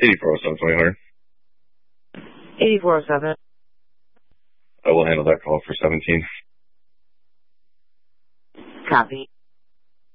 8407 2000. 8407. I will handle that call for 17. Copy.